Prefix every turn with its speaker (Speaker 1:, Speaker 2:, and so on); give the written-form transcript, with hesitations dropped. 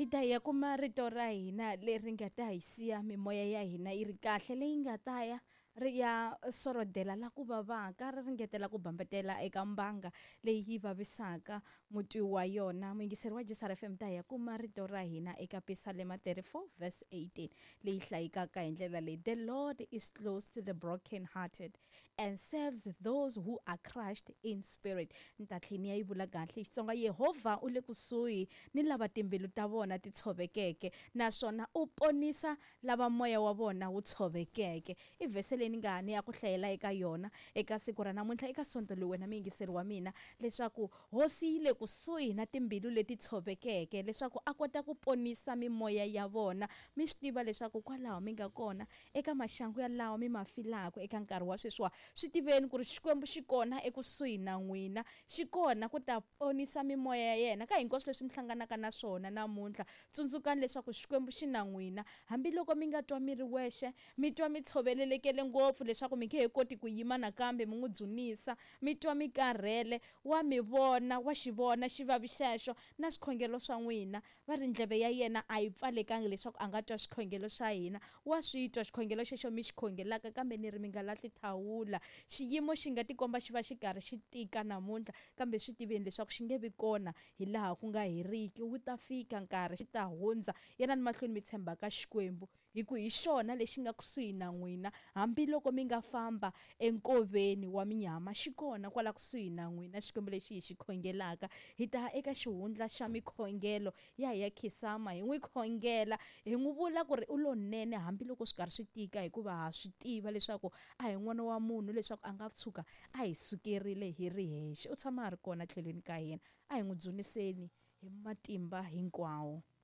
Speaker 1: hi ta ya kuma rito ra hina leri nga ta hi siya mimoya ya hina yi ri kahle leyi nga ta ya ri ya sorodela la ku vavaka ri ringetela ku bambatela eka mbanga leyi yi vavisaka mutwi wa yona. Muyingiseri wa Jesara FM ta ya kuma rito ra hina eka Psalm 34 verse 18 leyi hlayikaka hi ndlela leyi, the Lord is close to the broken hearted and serves those who are crushed in spirit. Ntatlhini ya yi vula kahle Xitsonga, Yehovha u le kusuhi ni lava timbilu ta vona ti tshovekeke naswona u ponisa lava moya wa vona wu tshovekeke. I vhese leyi ni nga ni ya ku hlayela eka yona eka siku ra namuntlha eka sonto loyi wena muyingiseri wa mina, leswaku hosi yi le kusuhi na timbilu leti tshovekeke leswaku a kota ku ponisa mimoya ya vona. Mi swi tiva leswaku kwalaho mi nga kona eka maxangu ya lawa mi ma filaka eka nkarhi wa sweswiwa, swi tiveni ku ri Xikwembu xi kona ekusuhi na n'wina, xi kona ku ta ponisa mimoya ya yena ka hinkwaswo leswi mi hlanganaka na swona namuntlha. Tsundzukani leswaku Xikwembu xi na n'wina hambiloko mi nga twa mi ri wexe, mi twa mi tshovelelekele ngopfu leswaku mi nge he koti ku yima nakambe mi n'wi dzunisa, mi twa mi karhele, wa mi vona, wa xi vona xivavi xexo na swikhongelo swa n'wina. Va ri ndleve ya yena a yi pfalekangi leswaku a nga twa swikhongelo swa hina, wa swi twa xikhongelo xexo mi xi khongelaka, kambe ni ri mi nga lahli thawula. Xiyimo xi nga tikomba xi va xi karhi xi tika namuntlha, kambe swi tiveni leswaku xi nge vi kona hi laha ku nga heriki, wu ta fika nkarhi xi ta hundza. Yanani mahlweni mi tshembaka Xikwembu hi ku hi xona lexi nga kusuhi na n'wina, hambiloko mi nga famba enkoveni wa minyama xi kona kwala kusuhi na n'wina. Xikwembu lexi hi xi khongelaka, hi ta eka xihundla xa mikhongelo ya hi ya khisama hi n'wi khongela, hi n'wi vula ku ri u lonene hambiloko swi karhi swi tika, hikuva ha swi tiva leswaku a hi n'wana wa munhu leswaku a nga tshuka a hi sukerile hi ri hexe. U tshama a ri kona tlhelweni ka hina, a hi n'wi dzuniseni hi matimba hinkwawo.